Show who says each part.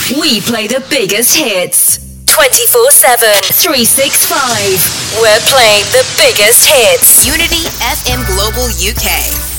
Speaker 1: We play the biggest hits.
Speaker 2: 24/7.
Speaker 1: 365.
Speaker 2: We're playing the biggest hits. Unity FM Global UK.